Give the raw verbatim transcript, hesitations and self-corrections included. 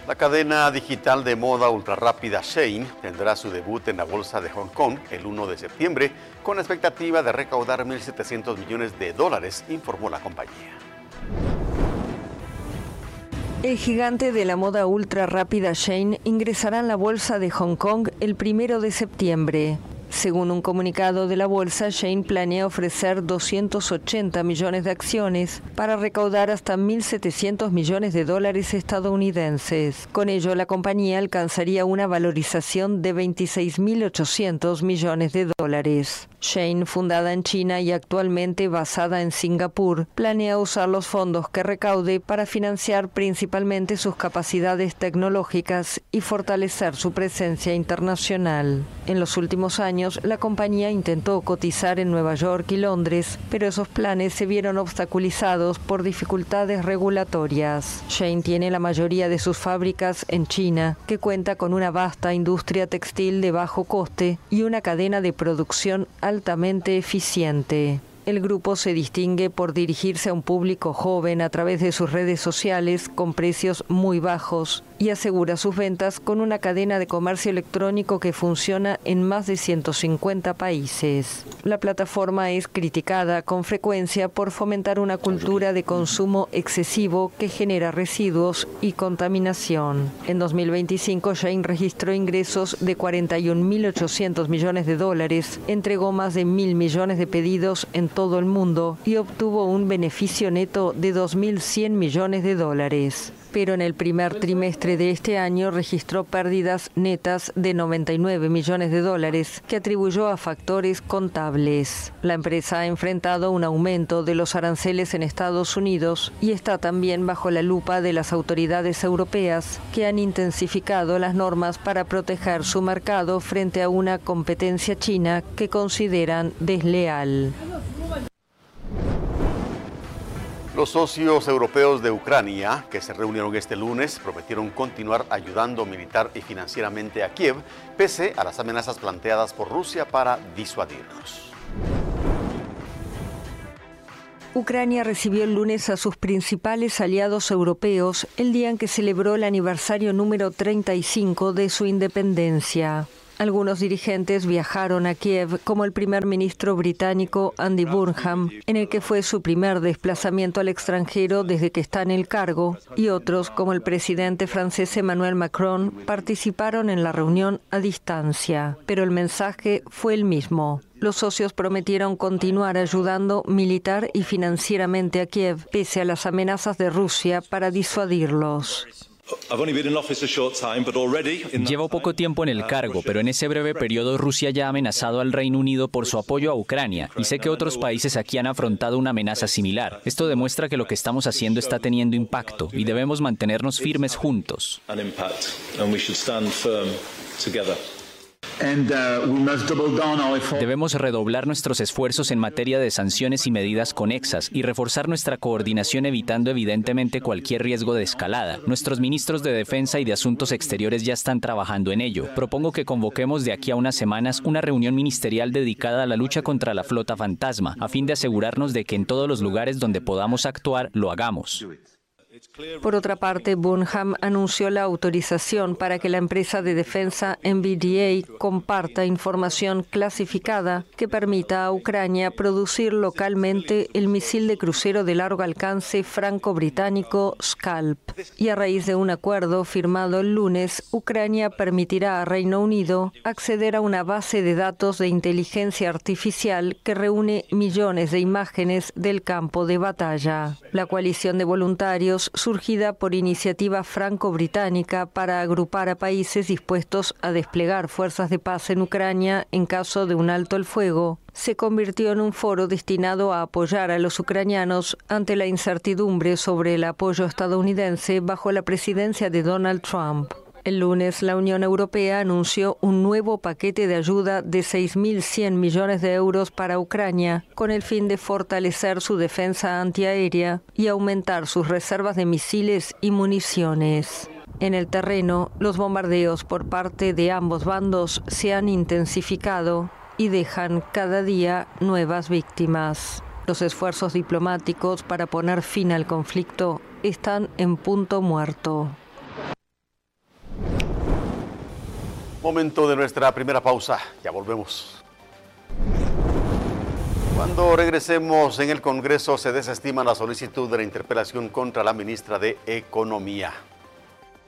La cadena digital de moda ultrarrápida Shein tendrá su debut en la bolsa de Hong Kong el primero de septiembre con la expectativa de recaudar mil setecientos millones de dólares, informó la compañía. El gigante de la moda ultra rápida Shein ingresará en la bolsa de Hong Kong el primero de septiembre. Según un comunicado de la bolsa, Shein planea ofrecer doscientos ochenta millones de acciones para recaudar hasta mil setecientos millones de dólares estadounidenses. Con ello, la compañía alcanzaría una valorización de veintiséis mil ochocientos millones de dólares. Shein, fundada en China y actualmente basada en Singapur, planea usar los fondos que recaude para financiar principalmente sus capacidades tecnológicas y fortalecer su presencia internacional. En los últimos años, la compañía intentó cotizar en Nueva York y Londres, pero esos planes se vieron obstaculizados por dificultades regulatorias. Shein tiene la mayoría de sus fábricas en China, que cuenta con una vasta industria textil de bajo coste y una cadena de producción altamente eficiente. El grupo se distingue por dirigirse a un público joven a través de sus redes sociales con precios muy bajos y asegura sus ventas con una cadena de comercio electrónico que funciona en más de ciento cincuenta países. La plataforma es criticada con frecuencia por fomentar una cultura de consumo excesivo que genera residuos y contaminación. En dos mil veinticinco, Shein registró ingresos de cuarenta y un mil ochocientos millones de dólares, entregó más de mil millones de pedidos en todo el mundo y obtuvo un beneficio neto de dos mil cien millones de dólares. Pero en el primer trimestre de este año registró pérdidas netas de noventa y nueve millones de dólares que atribuyó a factores contables. La empresa ha enfrentado un aumento de los aranceles en Estados Unidos y está también bajo la lupa de las autoridades europeas, que han intensificado las normas para proteger su mercado frente a una competencia china que consideran desleal. Los socios europeos de Ucrania, que se reunieron este lunes, prometieron continuar ayudando militar y financieramente a Kiev, pese a las amenazas planteadas por Rusia para disuadirlos. Ucrania recibió el lunes a sus principales aliados europeos el día en que celebró el aniversario número treinta y cinco de su independencia. Algunos dirigentes viajaron a Kiev, como el primer ministro británico Andy Burnham, en el que fue su primer desplazamiento al extranjero desde que está en el cargo, y otros, como el presidente francés Emmanuel Macron, participaron en la reunión a distancia. Pero el mensaje fue el mismo. Los socios prometieron continuar ayudando militar y financieramente a Kiev, pese a las amenazas de Rusia para disuadirlos. Llevo poco tiempo en el cargo, pero en ese breve periodo Rusia ya ha amenazado al Reino Unido por su apoyo a Ucrania, y sé que otros países aquí han afrontado una amenaza similar. Esto demuestra que lo que estamos haciendo está teniendo impacto y debemos mantenernos firmes juntos. Debemos redoblar nuestros esfuerzos en materia de sanciones y medidas conexas y reforzar nuestra coordinación evitando evidentemente cualquier riesgo de escalada. Nuestros ministros de Defensa y de Asuntos Exteriores ya están trabajando en ello. Propongo que convoquemos de aquí a unas semanas una reunión ministerial dedicada a la lucha contra la flota fantasma, a fin de asegurarnos de que en todos los lugares donde podamos actuar, lo hagamos. Por otra parte, Burnham anunció la autorización para que la empresa de defensa N V D A comparta información clasificada que permita a Ucrania producir localmente el misil de crucero de largo alcance franco-británico Scalp. Y a raíz de un acuerdo firmado el lunes, Ucrania permitirá a Reino Unido acceder a una base de datos de inteligencia artificial que reúne millones de imágenes del campo de batalla. La coalición de voluntarios, surgida por iniciativa franco-británica para agrupar a países dispuestos a desplegar fuerzas de paz en Ucrania en caso de un alto el fuego, se convirtió en un foro destinado a apoyar a los ucranianos ante la incertidumbre sobre el apoyo estadounidense bajo la presidencia de Donald Trump. El lunes, la Unión Europea anunció un nuevo paquete de ayuda de seis mil cien millones de euros para Ucrania, con el fin de fortalecer su defensa antiaérea y aumentar sus reservas de misiles y municiones. En el terreno, los bombardeos por parte de ambos bandos se han intensificado y dejan cada día nuevas víctimas. Los esfuerzos diplomáticos para poner fin al conflicto están en punto muerto. Momento de nuestra primera pausa, ya volvemos. Cuando regresemos, en el Congreso se desestima la solicitud de la interpelación contra la ministra de Economía.